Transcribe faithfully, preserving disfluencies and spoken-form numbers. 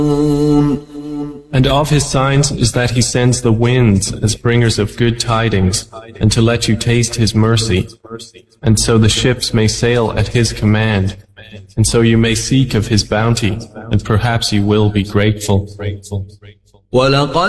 And of His signs is that He sends the winds as bringers of good tidings, and to let you taste His mercy, and so the ships may sail at His command, and so you may seek of His bounty, and perhaps you will be grateful. وَلَقَدْ